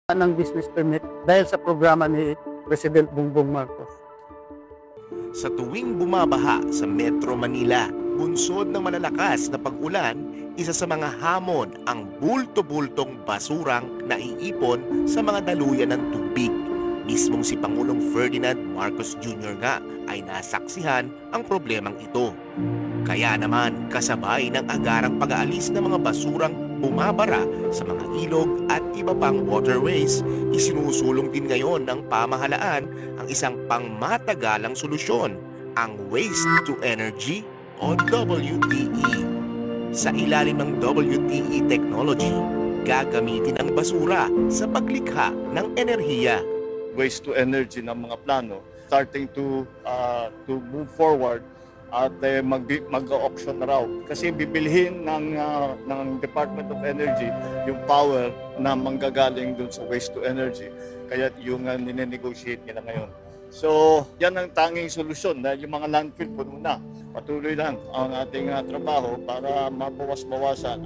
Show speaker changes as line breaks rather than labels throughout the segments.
ng business permit dahil sa programa ni President Bongbong Marcos.
Sa tuwing bumabaha sa Metro Manila, bunsod ng malalakas na pag-ulan, isa sa mga hamon ang bulto-bultong basurang naiipon sa mga daluyan ng tubig. Mismong si Pangulong Ferdinand Marcos Jr. nga ay nasaksihan ang problemang ito. Kaya naman kasabay ng agarang pag-aalis ng mga basurang bumabara sa mga ilog at iba pang waterways, isinusulong din ngayon ng pamahalaan ang isang pangmatagalang solusyon, ang Waste to Energy o WTE. Sa ilalim ng WTE technology, gagamitin ang basura sa paglikha ng enerhiya.
Waste to energy ng mga plano starting to move forward at mag-auction na raw kasi bibilhin ng Department of Energy yung power na manggagaling dun sa waste to energy, kaya yung ninenegotiate nila ngayon. So yan ang tanging solusyon dahil yung mga landfill puno na. Patuloy lang ang ating trabaho para mabawas-bawasan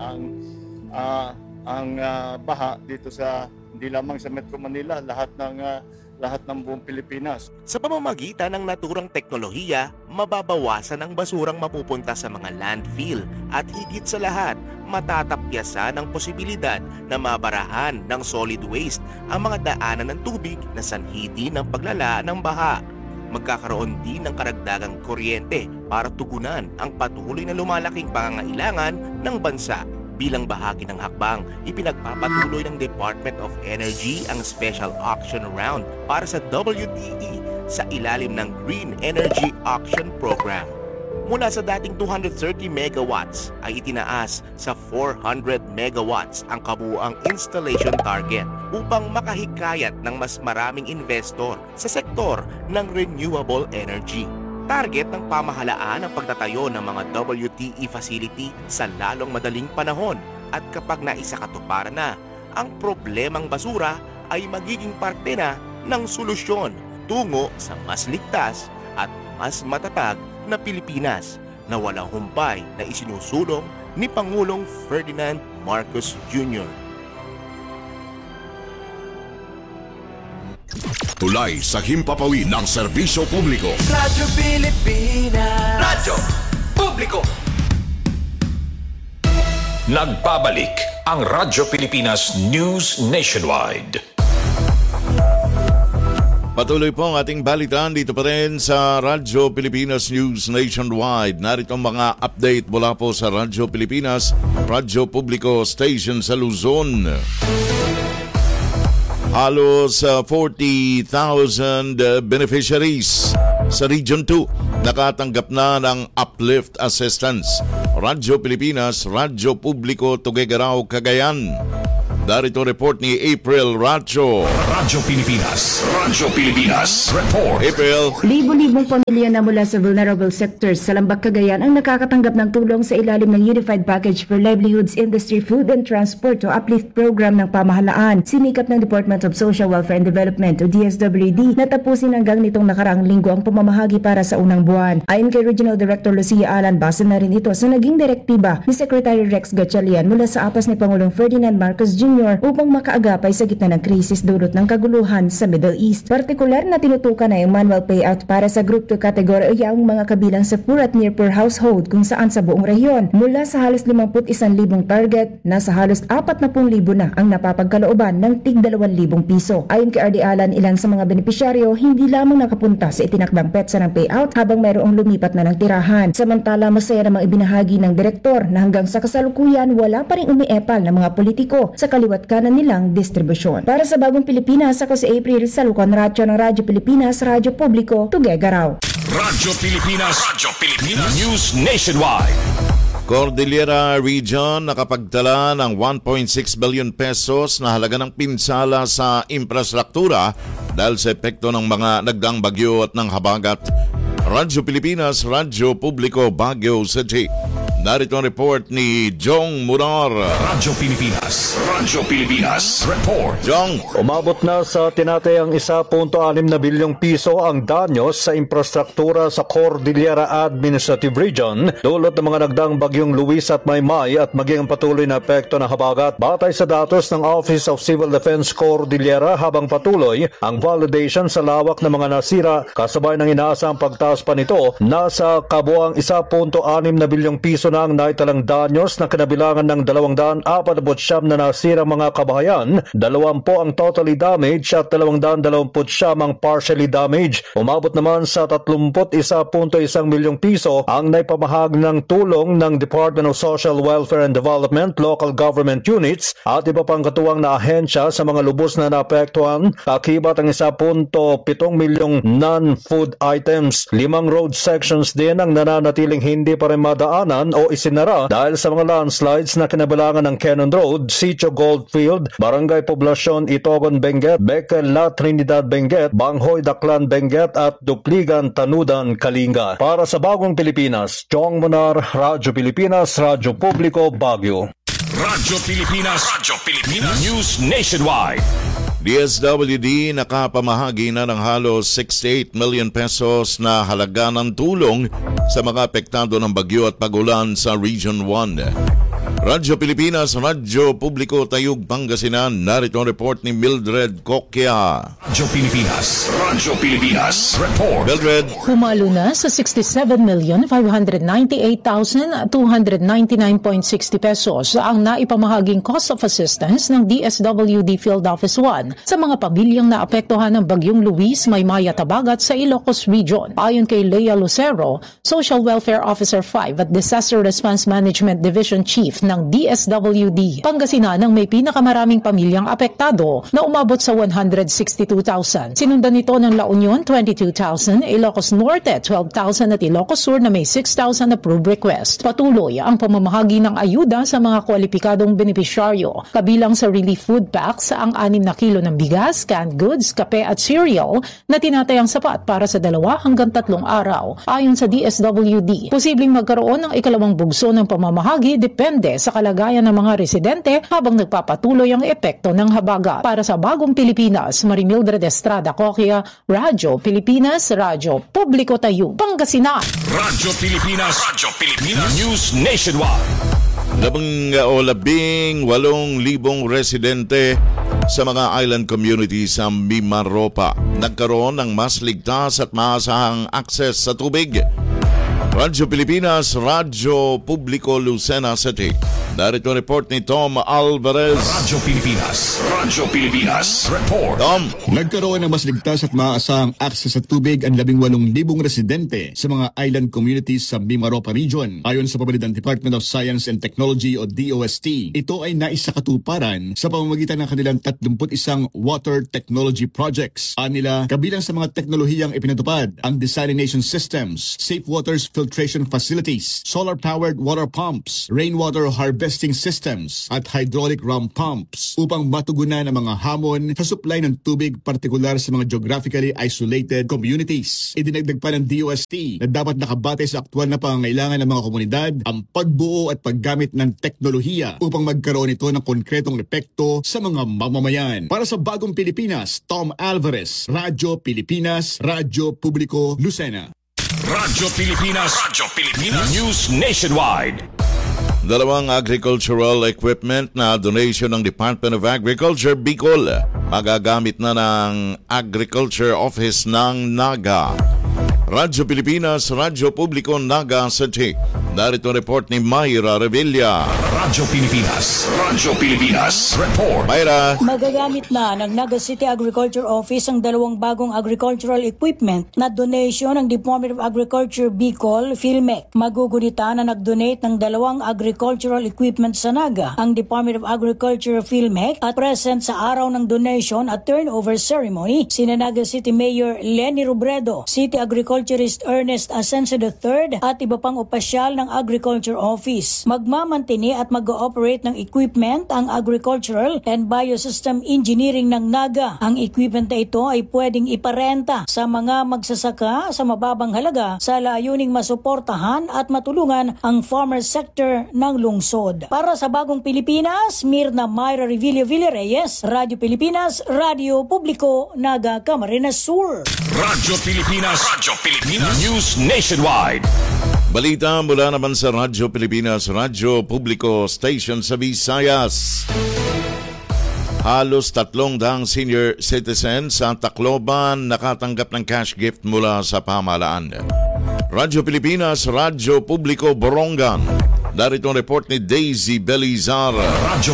ang baha dito sa hindi lamang sa Metro Manila, lahat ng buong Pilipinas.
Sa pamamagitan ng naturang teknolohiya, mababawasan ang basurang mapupunta sa mga landfill at higit sa lahat, matatapyasan ang posibilidad na mabarahan ng solid waste ang mga daanan ng tubig na sanhiti ng paglala ng baha. Magkakaroon din ng karagdagang kuryente para tugunan ang patuloy na lumalaking pangangailangan ng bansa. Bilang bahagi ng hakbang, ipinagpapatuloy ng Department of Energy ang special auction round para sa WTE sa ilalim ng Green Energy Auction Program. Mula sa dating 230 megawatts ay itinaas sa 400 megawatts ang kabuuang installation target upang makahikayat ng mas maraming investor sa sektor ng renewable energy. Target ng pamahalaan ang pagtatayo ng mga WTE facility sa lalong madaling panahon at kapag naisakatuparan na, ang problemang basura ay magiging parte na ng solusyon tungo sa mas ligtas at mas matatag na Pilipinas na walang humpay na isinusulong ni Pangulong Ferdinand Marcos Jr.
Tulay sa himpapawid ng serbisyo publiko.
Radyo Pilipinas. Radyo Publiko.
Nagbabalik ang Radyo Pilipinas News Nationwide.
Patuloy po ang ating balitan dito pa rin sa Radyo Pilipinas News Nationwide. Narito ang mga update mula po sa Radyo Pilipinas, Radyo Publiko Station sa Luzon. Halos 40,000 beneficiaries sa Region 2 nakatanggap na ng uplift assistance. Radyo Pilipinas, Radyo Publiko, Tuguegarao, Cagayan. Darito report ni April Racho.
Radyo Pilipinas report.
April.
Libo-libong pamilya na mula sa vulnerable sectors sa Lambak, Cagayan ang nakakatanggap ng tulong sa ilalim ng Unified Package for Livelihoods, Industry, Food and Transport o Uplift Program ng pamahalaan. Sinikap ng Department of Social Welfare and Development o DSWD na tapusin hanggang nitong nakaraang linggo ang pamamahagi para sa unang buwan. Ayon kay Regional Director Lucia Alan, base na rin ito sa naging direktiba ni Secretary Rex Gatchalian mula sa apas ni Pangulong Ferdinand Marcos Jr. upang makaagapay sa gitna ng krisis dulot ng kaguluhan sa Middle East. Partikular na tinutukan na yung manual payout para sa Group 2 category o yung mga kabilang sa poor at near poor household kung saan sa buong rehiyon. Mula sa halos 51,000 target, nasa halos 40,000 na ang napapagkalooban ng tig 2,000 piso. Ayon kay RD Alan, ilan sa mga benepisyaryo hindi lamang nakapunta sa itinakdang petsa ng payout habang mayroong lumipat na ng tirahan. Samantala, masaya namang ibinahagi ng direktor na hanggang sa kasalukuyan wala pa rin umiepal ng mga politiko sa kaliwat kanan nilang distribusyon. Para sa Bagong Pilipinas, ako si April Salucan Racho ng Radyo Pilipinas, Radyo Publiko, Tuguegarao.
Radyo Pilipinas News Nationwide.
Cordillera Region nakapagtala ng 1.6 billion pesos na halaga ng pinsala sa infrastruktura dahil sa epekto ng mga nagdaang bagyo at ng habagat. Radyo Pilipinas, Radyo Publiko, Baguio City. Narito ang report ni Jong Munar.
Radyo Pilipinas. Radyo Pilipinas. Report.
Jong.
Umabot na sa tinatayang 1.6 na bilyong piso ang danyos sa infrastruktura sa Cordillera Administrative Region dulot ng mga nagdaang bagyong Luis at Maymay at maging ang patuloy na epekto ng habagat. Batay sa datos ng Office of Civil Defense Cordillera, habang patuloy ang validation sa lawak ng mga nasira kasabay ng inaasang pagtaas pa nito, nasa kabuang 1.6 na bilyong piso na ang naitalang danyos na kinabilangan ng 249 na nasira mga kabahayan, 20 ang totally damaged at 229 ang partially damaged. Umabot naman sa 31.1 milyong piso ang naipamahagi ng tulong ng Department of Social Welfare and Development, local government units at iba pang katuwang na ahensya sa mga lubos na naapektuhan, kakibat ang 1.7 milyong non-food items. 5 road sections din ang nananatiling hindi pa rin madaanan o isinara dahil sa mga landslides na kinabilangan ng Cannon Road, Sitio Goldfield, Barangay Poblacion, Itogon, Benguet, Bekel, La Trinidad, Benguet, Banghoy, Daklan, Benguet at Dupligan, Tanudan, Kalinga. Para sa Bagong Pilipinas, Jong Munar, Radyo Pilipinas, Radyo Publiko, Baguio.
Radyo Pilipinas. Radyo Pilipinas. News Nationwide.
DSWD nakapamahagi na ng halos 68 million pesos na halaga ng tulong sa mga apektado ng bagyo at pagulan sa Region 1. Radyo Pilipinas, Radyo Publiko, Tayug, Pangasinan. Narito ang report ni Mildred Coquia.
Radyo Pilipinas. Radyo Pilipinas. Report.
Mildred.
Humalo na sa 67,598,299.60 pesos ang naipamahaging cost of assistance ng DSWD Field Office 1 sa mga pamilyang naapektuhan ng bagyong Luis, Maymay at Habagat sa Ilocos Region. Ayon kay Lea Lucero, Social Welfare Officer 5 at Disaster Response Management Division Chief ng DSWD, Pangasinan ang may pinakamaraming pamilyang apektado na umabot sa 162,000. Sinundan nito ng La Union 22,000, Ilocos Norte 12,000 at Ilocos Sur na may 6,000 approved request. Patuloy ang pamamahagi ng ayuda sa mga kwalipikadong benepisyaryo. Kabilang sa relief food packs ang 6 na kilo ng bigas, canned goods, kape at cereal na tinatayang sapat para sa 2 hanggang 3 araw. Ayon sa DSWD, posibleng magkaroon ng ikalawang bugso ng pamamahagi depende sa kalagayan ng mga residente habang nagpapatuloy ang epekto ng habagat. Para sa Bagong Pilipinas, Marimildred Estrada Coquia, Radyo Pilipinas, Radyo Publiko, Tayug, Pangasinan.
Radyo Pilipinas. Radyo Pilipinas. News Nationwide.
18,000 residente sa mga island communities sa Mimaropa nagkaroon ng mas ligtas at maasahang akses sa tubig. Radyo Pilipinas, Radyo Publiko, Lucena City. Narito report ni Tom Alvarez.
Radyo Pilipinas. Radyo Pilipinas. Report.
Tom.
Nagkaroon ng mas ligtas at maaasahang akses sa tubig ang 18,000 residente sa mga island communities sa Mimaropa Region. Ayon sa pabalid ng Department of Science and Technology o DOST, ito ay naisakatuparan sa pamamagitan ng kanilang 31 water technology projects. Anila, kabilang sa mga teknolohiyang ipinatupad ang desalination systems, safe waters filtration facilities, solar-powered water pumps, rainwater harvesting systems at hydraulic ram pumps upang matugunan ang mga hamon sa supply ng tubig partikular sa mga geographically isolated communities. Idinagdag pa ng DOST na dapat nakabatay sa aktwal na pangangailangan ng mga komunidad ang pagbuo at paggamit ng teknolohiya upang magkaroon ito ng konkretong epekto sa mga mamamayan. Para sa Bagong Pilipinas, Tom Alvarez, Radyo Pilipinas, Radyo Publiko, Lucena.
Radyo Pilipinas. Radyo Pilipinas. News Nationwide.
2 agricultural equipment na donation ng Department of Agriculture Bicol magagamit na ng Agriculture Office ng Naga. Radyo Pilipinas, Radyo Publiko, Naga City. Narito report ni Mayra Revilla.
Radyo Pilipinas. Radyo Pilipinas. Report.
Mayra.
Magagamit na ng Naga City Agriculture Office ang 2 bagong agricultural equipment na donation ng Department of Agriculture Bicol, PhilMec. Magugunita na nag-donate ng 2 agricultural equipment sa Naga ang Department of Agriculture PhilMec at present sa araw ng donation at turnover ceremony sina Naga City Mayor Lenny Robredo, City Agriculture Agriculturist Ernest Asensio III at iba pang opisyal ng Agriculture Office. Magmamantini at mag-ooperate ng equipment ang Agricultural and Biosystem Engineering ng NAGA. Ang equipment na ito ay pwedeng iparenta sa mga magsasaka sa mababang halaga sa layuning masuportahan at matulungan ang farmer sector ng lungsod. Para sa Bagong Pilipinas, Mirna Mayra Revilio Villareyes, Radyo Pilipinas, Radyo Publiko, Naga, Camarines Sur.
Radyo Pilipinas, News Nationwide.
Balita mula naman sa Radyo Pilipinas, Radyo Publiko Station sa Visayas. Halos 300 senior citizens sa Tacloban nakatanggap ng cash gift mula sa pamahalaan. Radyo Pilipinas, Radyo Publiko, Borongan. Darito ang report ni Daisy Belizar.
Radyo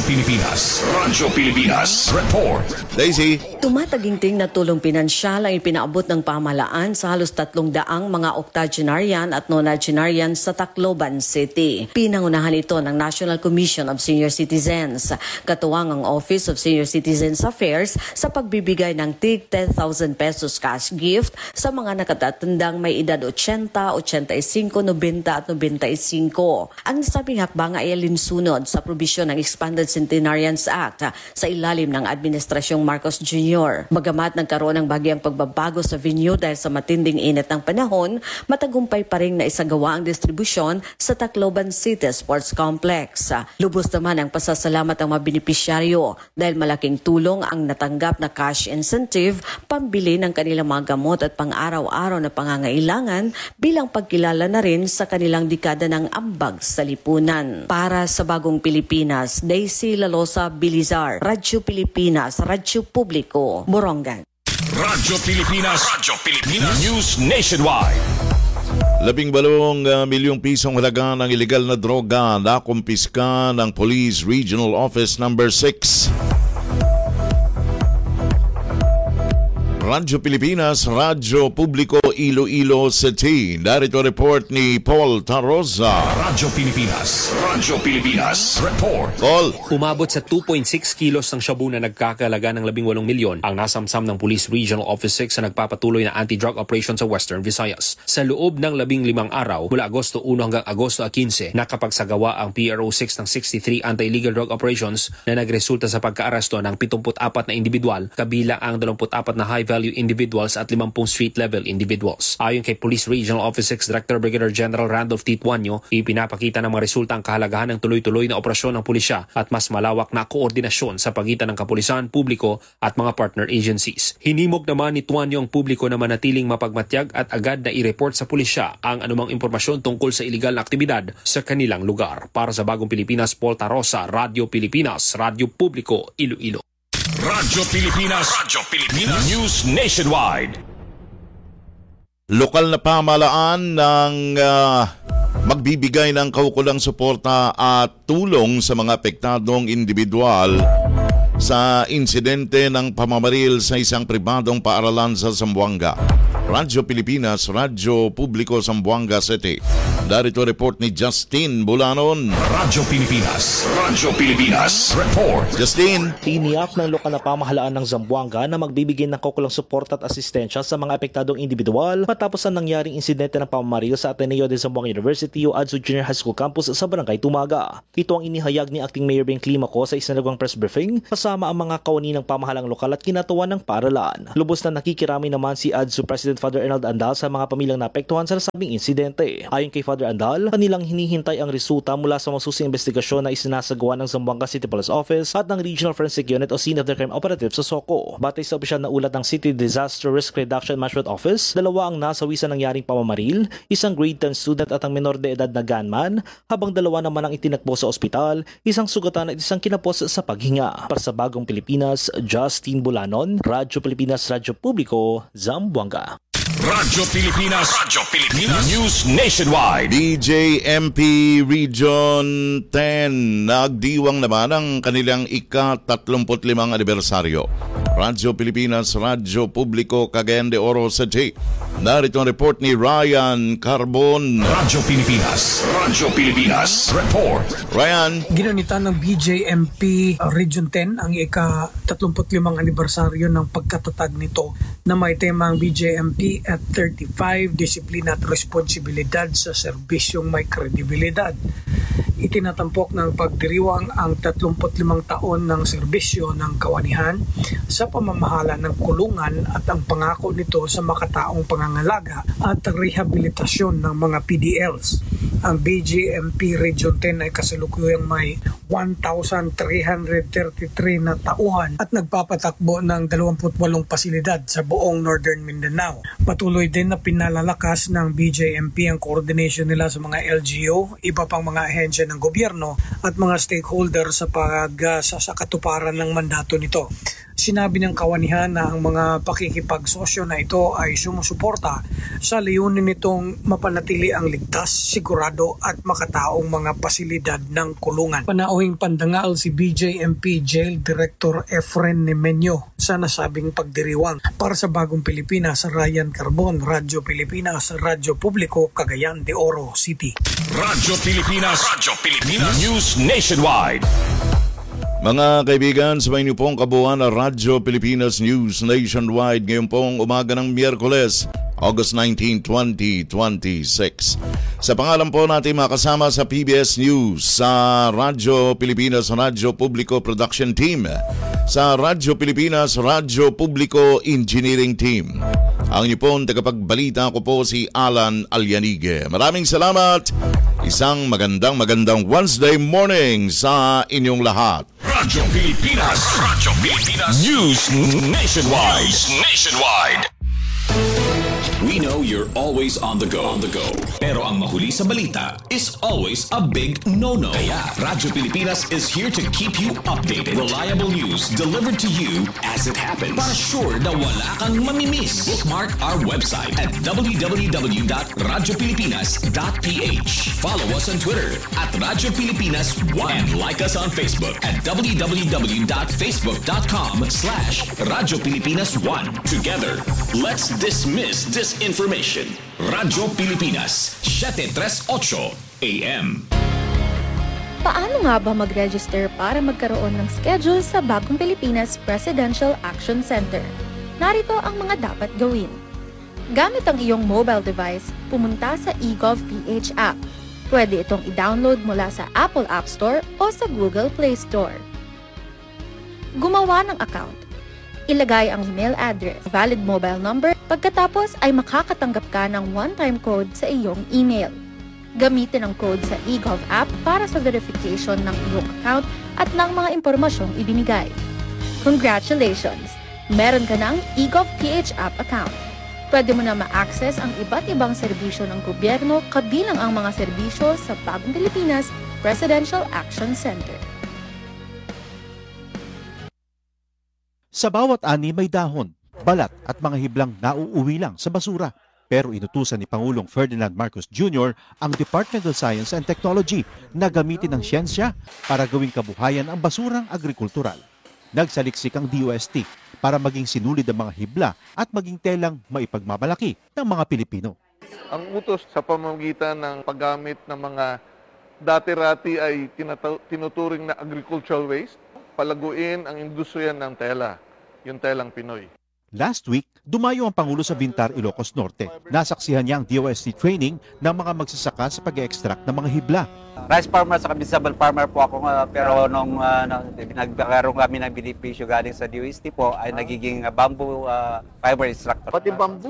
Pilipinas, report.
Daisy.
Tumataginting na tulong pinansyal ang ipinaabot ng pamahalaan sa halos 300 mga octogenarian at nonagenarian sa Tacloban City. Pinangunahan ito ng National Commission of Senior Citizens. Katuwang ang Office of Senior Citizens Affairs sa pagbibigay ng tig 10,000 pesos cash gift sa mga nakatatandang may edad 80, 85, 90 at 95. Ang sabing hakbang ay alinsunod sa probisyon ng Expanded Centenarians Act sa ilalim ng Administrasyong Marcos Jr. Bagamat nagkaroon ng bagyang pagbabago sa venue dahil sa matinding init ng panahon, matagumpay pa rin na isagawa ang distribusyon sa Tacloban City Sports Complex. Lubos naman ang pasasalamat ng mga benepisyaryo dahil malaking tulong ang natanggap na cash incentive pambili ng kanilang mga gamot at pang-araw-araw na pangangailangan bilang pagkilala na rin sa kanilang dekada ng ambag sa lipunan. Para sa Bagong Pilipinas, Daisy Lalosa Bilizar, Radyo Pilipinas, Radyo Publiko, Borongan.
Radyo Pilipinas, News Nationwide.
18 milyong pisong halaga ng ilegal na droga na kumpiska ng Police Regional Office No. 6. Radyo Pilipinas, Radyo Publiko, Iloilo City. Darito report ni Paul Taroza.
Radyo Pilipinas, report.
Paul.
Umabot sa 2.6 kilos ng shabu na nagkakalaga ng 18 milyon ang nasamsam ng Police Regional Office 6 sa nagpapatuloy na anti-drug operation sa Western Visayas. Sa loob ng 15 araw, mula Agosto 1 hanggang Agosto 15, nakapagsagawa ang PRO 6 ng 63 anti-illegal drug operations na nagresulta sa pagkaaresto ng 74 na individual, kabilang ang 24 na high-value individuals at 50 street-level individuals. Ayon kay Police Regional Office 6 Director Brigadier General Randolph T. Tuanyo, ipinapakita ng mga resulta ang kahalagahan ng tuloy-tuloy na operasyon ng pulisya at mas malawak na koordinasyon sa pagitan ng kapulisan, publiko at mga partner agencies. Hinimok naman ni Tuanyo ang publiko na manatiling mapagmatyag at agad na i-report sa pulisya ang anumang impormasyon tungkol sa iligal na aktibidad sa kanilang lugar. Para sa Bagong Pilipinas, Paul Tarosa, Radyo Pilipinas, Radyo Publiko, Iloilo.
Radyo Pilipinas, News Nationwide.
Lokal na pamahalaan ng magbibigay ng kaukulang suporta at tulong sa mga apektadong individual sa insidente ng pamamaril sa isang pribadong paaralan sa Zamboanga. Radyo Pilipinas, Radyo Publiko, Zamboanga City. Darito report ni Justin Bulanon.
Radyo Pilipinas, report.
Justin.
Tiniyak ng lokal na pamahalaan ng Zamboanga na magbibigay ng kaukulang suporta at asistensya sa mga apektadong individual matapos ang nangyaring insidente ng pamamaril sa Ateneo de Zamboanga University o Adso Junior High School Campus sa Barangay Tumaga. Ito ang inihayag ni Acting Mayor Ben Climaco sa isinagawang press briefing kasama ang mga kawani ng pamahalang lokal at kinatuan ng paaralan. Lubos na nakikirami naman si Adso President Father Ernald Andal sa mga pamilyang naapektuhan sa nasabing insidente. Ayon kay Father Andal, kanilang hinihintay ang resulta mula sa masusing investigasyon na isinasagawa ng Zamboanga City Police Office at ng Regional Forensic Unit o Scene of the Crime Operative sa SOCO. Batay sa opisyal na ulat ng City Disaster Risk Reduction Management Office, 2 ang nasawi sa nangyaring pamamaril, isang grade 10 student at ang menor de edad na gunman, habang 2 naman ang itinakbo sa ospital, isang sugatan at isang kinapos sa paghinga. Para sa Bagong Pilipinas, Justin Bulanon, Radyo Pilipinas, Radyo Publiko, Zamboanga.
Radyo Pilipinas, News Nationwide.
DJMP Region 10 nagdiwang naman ang kanilang ika-35 anibersaryo. Radyo Pilipinas, Radyo Publiko, Cagayan de Oro City. Narito ang report ni Ryan Carbon.
Radyo Pilipinas, Radyo Pilipinas, report.
Ryan.
Ginanita ng BJMP Region 10 ang ika-35 anibersaryo ng pagkatatag nito na may temang BJMP at 35, disiplina at responsibilidad sa serbisyong may kredibilidad. Itinatampok ng pagdiriwang ang 35 taon ng serbisyo ng kawanihan sa pamamahala ng kulungan at ang pangako nito sa makataong pangangalaga at rehabilitasyon ng mga PDLs. Ang BJMP Region 10 ay kasalukuyang may 1,333 na tauhan at nagpapatakbo ng 28 pasilidad sa buong Northern Mindanao. Patuloy din na pinalalakas ng BJMP ang coordination nila sa mga LGU, iba pang mga ahensya ng gobyerno at mga stakeholder sa katuparan ng mandato nito. Sinabi ng kawanihan na ang mga pakikipagsosyo na ito ay sumusuporta sa layunin nitong mapanatili ang ligtas, sigurado at makataong mga pasilidad ng kulungan. Panauhing pandangal si BJMP Jail Director Efren Nemenyo sa nasabing pagdiriwang. Para sa Bagong Pilipinas, Ryan Carbon, Radyo Pilipinas, Radyo Publiko, Cagayan de Oro City.
Radyo Pilipinas, News Nationwide.
Mga kaibigan, sabay niyo pong kabuuan na Radyo Pilipinas News Nationwide ngayon pong umaga ng Miyerkules, August 19, 2026. Sa pangalan po natin makasama sa PBS News, sa Radyo Pilipinas, Radyo Publiko Production Team, sa Radyo Pilipinas, Radyo Publiko Engineering Team. Ang niyo pong tagapagbalita ko po si Alan Alyanige. Maraming salamat. Isang magandang Wednesday morning sa inyong lahat.
Radyo Pilipinas, News Nationwide. We know you're always on the go. Pero ang mahuli sa balita is always a big no-no. Kaya Radyo Pilipinas is here to keep you updated. Reliable news delivered to you as it happens. Para sure na wala kang mamimiss. Bookmark our website at www.radiopilipinas.ph. Follow us on Twitter at Radyo Pilipinas 1 and like us on Facebook at www.facebook.com/Radyo Pilipinas 1. Together, let's dismiss disinformation. Radyo Pilipinas, 738 AM.
Paano nga ba mag-register para magkaroon ng schedule sa Bagong Pilipinas Presidential Action Center? Narito ang mga dapat gawin. Gamit ang iyong mobile device, pumunta sa eGovPH app. Pwede itong i-download mula sa Apple App Store o sa Google Play Store. Gumawa ng account. Ilagay ang email address, valid mobile number, pagkatapos ay makakatanggap ka ng one-time code sa iyong email. Gamitin ang code sa eGov app para sa verification ng iyong account at ng mga impormasyong ibinigay. Congratulations! Meron ka ng eGovPH app account. Pwede mo na ma-access ang iba't ibang serbisyo ng gobyerno kabilang ang mga serbisyo sa Bagong Pilipinas Presidential Action Center.
Sa bawat ani may dahon, balat at mga hiblang nauuwi lang sa basura. Pero inutusan ni Pangulong Ferdinand Marcos Jr. ang Department of Science and Technology na gamitin ang siyensya para gawing kabuhayan ang basurang agrikultural. Nagsaliksik ang DOST para maging sinulid ang mga hibla at maging telang maipagmamalaki ng mga Pilipino.
Ang utos sa pamamagitan ng paggamit ng mga dati-rati ay tinuturing na agricultural waste, palaguin ang industriya ng tela, yung telang Pinoy.
Last week, dumayo ang Pangulo sa Vintar, Ilocos Norte. Nasaksihan niya ang DOST training ng mga magsasaka sa pag-extract ng mga hibla.
Rice farmer sa vegetable farmer po ako, pero nung nagkaroon kami ng benepisyo galing sa DOST po ay nagiging bamboo fiber extractor.
Pati bamboo?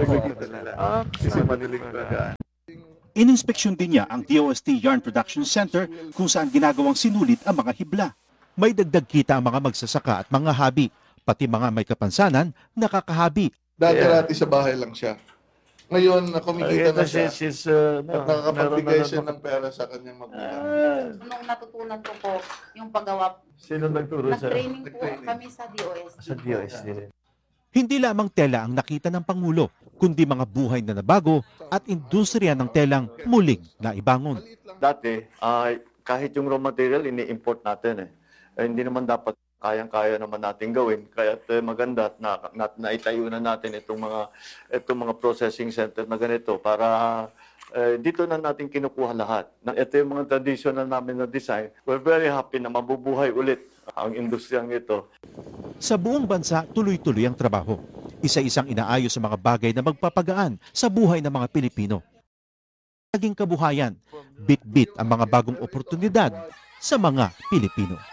Ininspeksyon din niya ang DOST Yarn Production Center kung saan ginagawang sinulit ang mga hibla. May dagdag kita ang mga magsasaka at mga hobby, pati mga may kapansanan, nakakahabi.
Dati-rati sa bahay lang siya. Ngayon, kumikita na siya at nakakapagbigay siya ng pera sa kanyang magulang.
Nung natutunan ko po yung paggawa,
sino nagturo sa?
Nag-training po kami sa DOST.
Sa DOST din.
Hindi lamang tela ang nakita ng Pangulo, kundi mga buhay na nabago at industriya ng telang muling naibangon.
Dati, kahit yung raw material, ini-import natin eh. Hindi naman dapat kayang-kaya naman natin gawin. Kaya maganda na naitayo na natin itong mga processing center na ganito para dito na natin kinukuha lahat. Ito yung mga traditional namin na design. We're very happy na mabubuhay ulit ang industriyang ito.
Sa buong bansa, tuloy-tuloy ang trabaho. Isa-isang inaayos sa mga bagay na magpapagaan sa buhay ng mga Pilipino. Naging kabuhayan, bit-bit ang mga bagong oportunidad sa mga Pilipino.